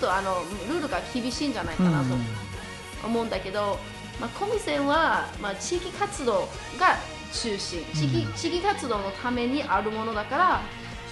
ルールが厳しいんじゃないかなと思うんだけど、コミセンは、地域活動が中心、地域活動のためにあるものだから、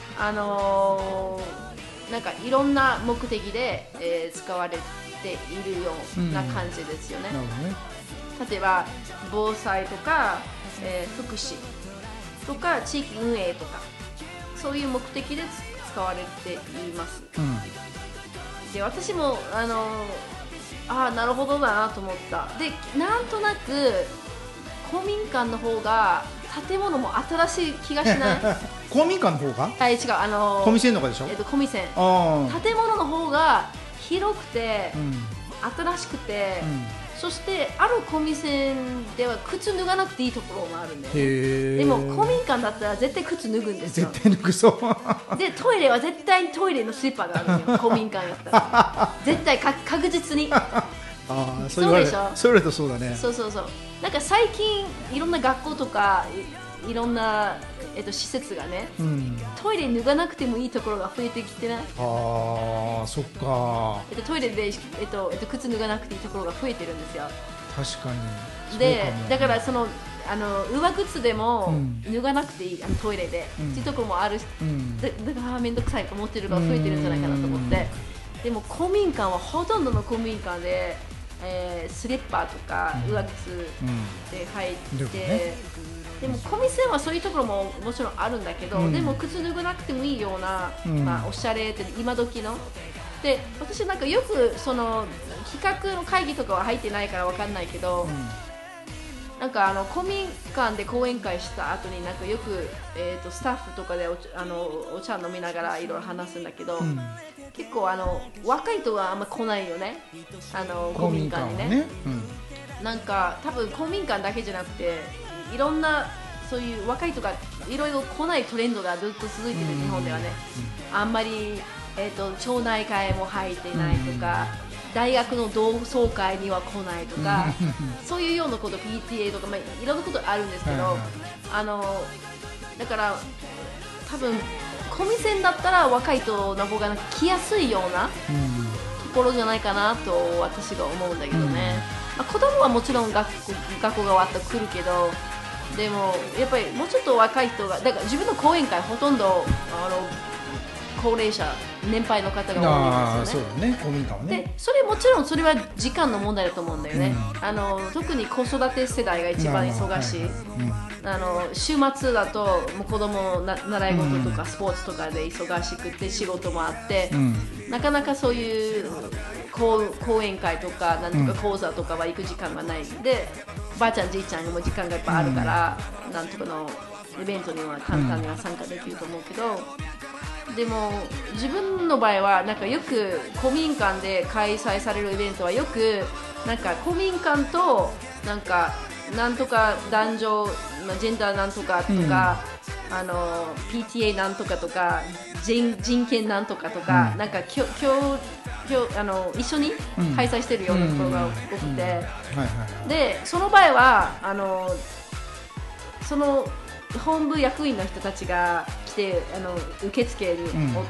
なんかいろんな目的で、使われているような感じですよね。例えば防災とか、福祉とか地域運営とか、そういう目的で使われています。で、私もなるほどだなと思った。で、なんとなく公民館の方が建物も新しい気がしない公民館の方が？ はい、違う、 コミセンとかでしょ？ コミセン。建物の方が広くて、新しくて、そしてあるコミセンでは靴脱がなくていいところもあるんで、でも公民館だったら絶対靴脱ぐんですよ。 絶対脱ぐそうで、トイレは絶対にトイレのスリッパがあるんよ、公民館やったら絶対確実にそうでしょ。それとそうだね。 そう。なんか最近いろんな学校とかいろんな、施設がね、トイレ脱がなくてもいいところが増えてきてない？ そっか。 トイレで、靴脱がなくていいところが増えてるんですよ。 確かに。 で、だからその上靴でも脱がなくていい、トイレで、っていうところもあるし、だから面倒くさいと思ってるのが増えてるんじゃないかなと思って。でも公民館はほとんどの公民館で、スリッパとか上靴で入って、でもコミセンはそういうところももちろんあるんだけど、でも靴脱がなくてもいいような、おしゃれって今時の。で、私なんかよくその企画の会議とかは入ってないからわかんないけど、なんか公民館で講演会した後になんかよく、スタッフとかでお茶飲みながらいろいろ話すんだけど、結構若い人はあんま来ないよね、公民館にね。なんか多分公民館だけじゃなくていろんなそういう若い人がいろいろ来ないトレンドがずっと続いてる日本ではね、あんまり、町内会も入ってないとか、大学の同窓会には来ないとかそういうようなこと PTA とか、いろんなことあるんですけど、だから多分コミセンだったら若い人の方が来やすいようなところじゃないかなと私が思うんだけどね。子供はもちろん学校が終わったら来るけど、でもやっぱりもうちょっと若い人が、だから自分の講演会ほとんど高齢者、年配の方が多いんですよね。 そうだね、公民館はね。 で、それもちろんそれは時間の問題だと思うんだよね。特に子育て世代が一番忙しい。週末だともう子供の習い事とかスポーツとかで忙しくて仕事もあって、なかなかそういう講演会とかなんとか講座とかは行く時間がないんで、ばあちゃんじいちゃんにも時間がいっぱいあるから、なんとかのイベントには簡単には参加できると思うけど、でも自分の場合はなんかよく公民館で開催されるイベントはよくなんか公民館となんとか男女ジェンダーなんとかとか、PTA なんとかとか人権なんとかとか、なんか一緒に開催してるようなところが多くて、でその場合はその本部役員の人たちが来て受付におって、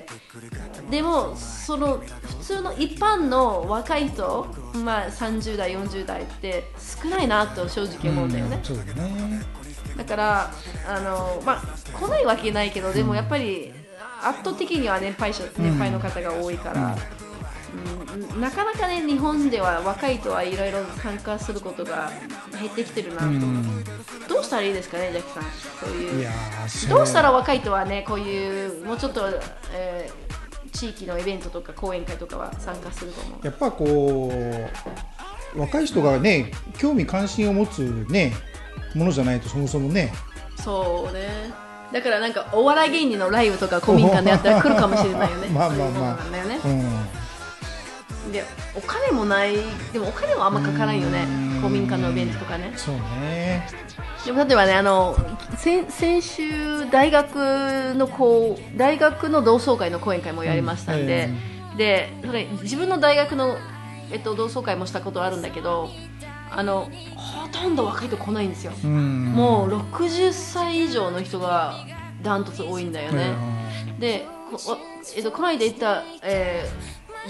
でもその普通の一般の若い人、30代40代って少ないなと正直思うんだよね。だから来ないわけないけど、でもやっぱり圧倒的には年配の方が多いから、なかなかね日本では若い人はいろいろ参加することが減ってきてるなと、どうしたらいいですかね、ジャッキさん。そういうどうしたら若い人はねこういうもうちょっと、地域のイベントとか講演会とかは参加すると思う。 やっぱこう若い人がね興味関心を持つねものじゃないとそもそもね。 そうね。だからなんかお笑い芸人のライブとか公民館でやったら来るかもしれないよね。でお金もない、でもお金もあんまかからんよね、公民館のイベントとかね。 そうね。 でも例えばね先週大学の同窓会の講演会もやりましたんで、でそれ自分の大学の、同窓会もしたことあるんだけど、ほとんど若い人来ないんですよ。もう60歳以上の人がダントツ多いんだよね。でこの間行った、